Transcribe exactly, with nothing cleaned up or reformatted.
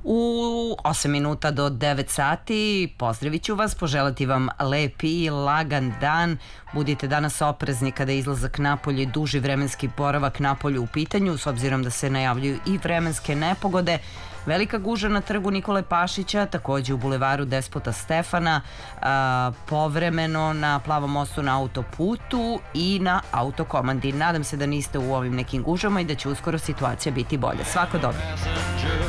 U osam minuta do devet sati pozdravit ću vas, poželati vam lep i lagan dan. Budite danas oprezni kada je izlazak napolje, duži vremenski boravak napolje u pitanju, s obzirom da se najavljuju i vremenske nepogode. Velika guža na trgu Nikole Pašića, takođe u bulevaru Despota Stefana, a, povremeno na Plavom mostu na autoputu i na autokomandi. Nadam se da niste u ovim nekim gužama i da će uskoro situacija biti bolja. Svako dobro.